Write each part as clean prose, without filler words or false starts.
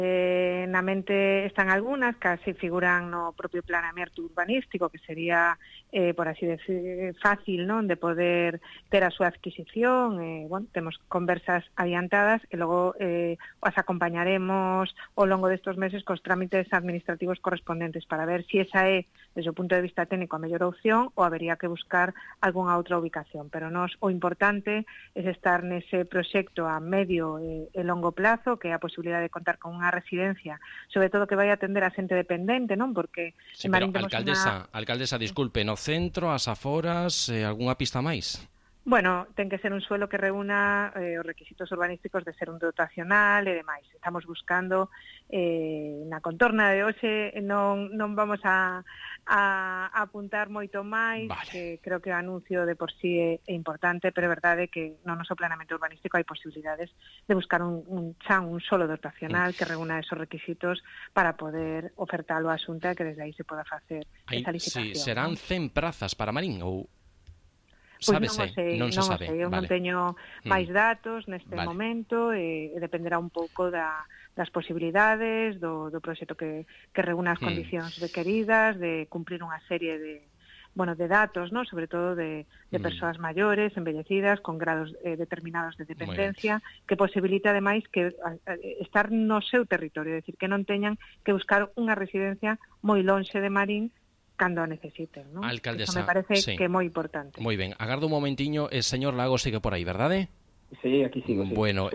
Na mente están algunhas, casi figuran no propio planeamento urbanístico, que sería, por así decir, fácil, non, de poder ter a súa adquisición. Bueno, temos conversas adiantadas e logo as acompañaremos ao longo destes meses cos trámites administrativos correspondentes para ver se esa é, desde o punto de vista técnico, a mellor opción ou habería que buscar algunha outra ubicación. Pero nos o importante é estar nese proxecto a medio e longo plazo, que é a posibilidade de contar con unha residencia, sobre todo que vai atender a xente dependente, non? Porque sí, pero alcaldesa, disculpe, no centro, as aforas, algunha pista máis? Bueno, ten que ser un suelo que reúna os requisitos urbanísticos de ser un dotacional e demais. Estamos buscando na contorna de hoxe, non vamos a apuntar moito máis, vale. Que creo que o anuncio de por sí é importante, pero é verdade que no noso planeamento urbanístico hai posibilidades de buscar un solo dotacional que reúna esos requisitos para poder ofertalo á Xunta e que desde aí se poda facer esa licitación. Sí, serán 100 prazas para Marín ou... Pois non se sabe. Eu non teño máis datos neste momento e dependerá un pouco das posibilidades do proxecto que reúna as condicións requeridas, de cumprir unha serie de datos, ¿no? Sobre todo de persoas maiores, envellecidas, con grados determinados de dependencia, que posibilita ademais que estar no seu territorio, é dicir, que non teñan que buscar unha residencia moi lonxe de Marín cando a necesiten, ¿no? Alcaldesa, eso me parece que é moi importante. Moi ben, agardo un momentiño, el señor Lago sigue por aí, verdade? Sí, aquí sigo. Bueno,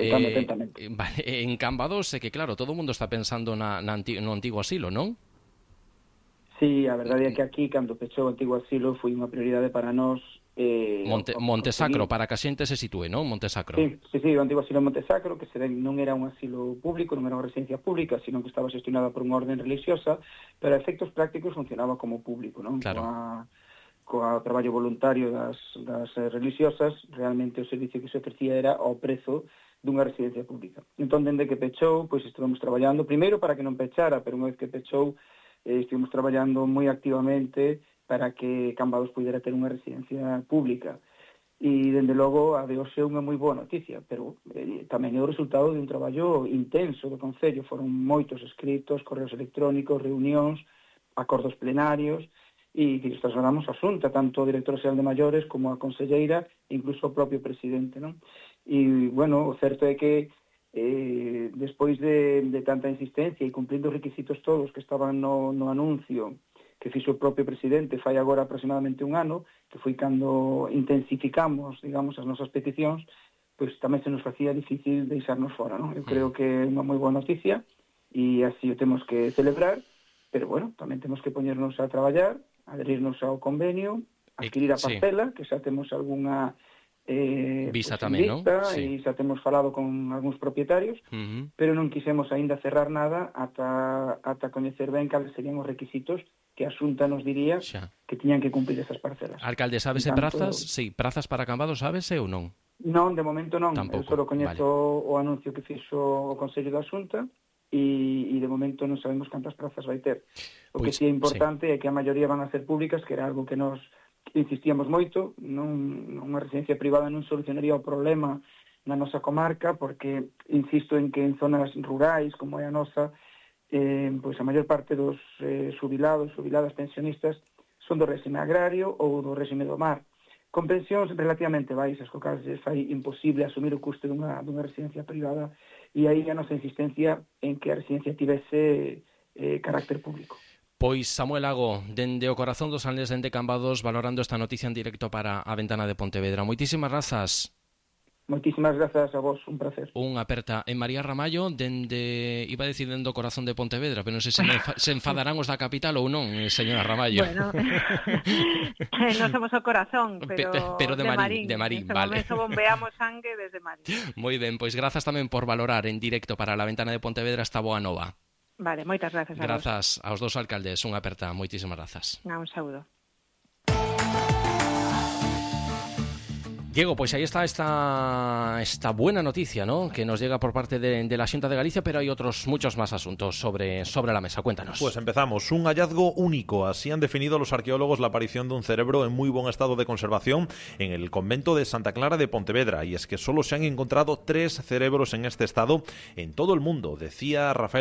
en Cambados, que claro, todo o mundo está pensando no antigo asilo, non? Sí, a verdade é que aquí, cando pechou o antigo asilo, foi unha prioridade para nós. Montesacro, para que a xente se sitúe, non? Montesacro. Sí, o antigo asilo Montesacro, que non era un asilo público, non era unha residencia pública, sino que estaba gestionada por unha orden religiosa, pero a efectos prácticos funcionaba como público, non? Claro. Coa traballo voluntario das religiosas, realmente o servicio que se ofrecía era ao prezo dunha residencia pública. Entón, dende que pechou, pois estivemos traballando, primeiro para que non pechara, pero unha vez que pechou, estivemos traballando moi activamente para que Cambados pudera ter unha residencia pública. E, dende logo, a de hoxe é unha moi boa noticia, pero tamén é o resultado de un traballo intenso do Concello. Foron moitos escritos, correos electrónicos, reunións, acordos plenarios, e que trasladamos a Xunta, tanto o director xeral de Maiores como a conselleira, e incluso o propio presidente, non? E, bueno, o certo é que despois de tanta insistencia e cumplindo os requisitos todos que estaban no anuncio que fixo o propio presidente fai agora aproximadamente un ano, que foi cando intensificamos, digamos, as nosas peticións, pois tamén se nos facía difícil deixarnos fora, non? Eu creo que é unha moi boa noticia e así o temos que celebrar, pero bueno, tamén temos que poñernos a traballar, adherirnos ao convenio, adquirir a parcela, que xa temos algunha vista tamén, non? E xa temos falado con algúns propietarios, pero non quisemos aínda cerrar nada ata coñecer ben cales serían os requisitos que a Xunta nos diría que tiñan que cumplir esas parcelas. Alcalde, sabese prazas? Sí, prazas para Cambados, sabese ou non? Non, de momento non. Tampouco. Eu só coñezo o anuncio que fixo o Consello da Xunta e de momento non sabemos cantas prazas vai ter. O que sí é importante é que a maioría van a ser públicas, que era algo que nos insistíamos moito. Unha residencia privada non solucionaría o problema na nosa comarca, porque insisto en que en zonas rurais, como é a nosa, pois a maior parte dos xubiladas, pensionistas, son do réxime agrario ou do réxime do mar, con pensións relativamente baixas, co cal se fai imposible asumir o custe dunha residencia privada, e aí a nosa insistencia en que a residencia tivese carácter público. Pois Samuel Lago, dende o corazón dos Salnes, dende Cambados, valorando esta noticia en directo para a Ventana de Pontevedra. Moitísimas grazas. Moitísimas grazas a vos, un placer. Unha aperta en María Ramallo, iba a decir dende o corazón de Pontevedra, pero non sei se enfadarán os da capital ou non, señora Ramallo. Bueno, non somos o corazón, pero de Marín, vale. Neste momento bombeamos sangue desde Marín. Moi ben, pois grazas tamén por valorar en directo para a Ventana de Pontevedra esta boa nova. Vale, moitas grazas a vos. Grazas aos dous alcaldes, unha aperta, moitísimas grazas. Un saúdo. Diego, pues ahí está esta buena noticia, ¿no?, que nos llega por parte de la Xunta de Galicia, pero hay muchos más asuntos sobre la mesa. Cuéntanos. Pues empezamos. Un hallazgo único. Así han definido los arqueólogos la aparición de un cerebro en muy buen estado de conservación en el convento de Santa Clara de Pontevedra. Y es que solo se han encontrado 3 cerebros en este estado en todo el mundo, decía Rafael